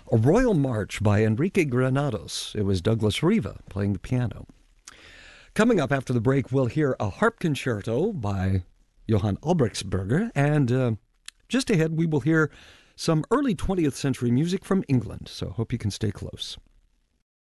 A Royal March by Enrique Granados. It was Douglas Riva playing the piano. Coming up after the break, we'll hear a harp concerto by Johann Albrechtsberger, and just ahead we will hear some early 20th century music from England, so hope you can stay close.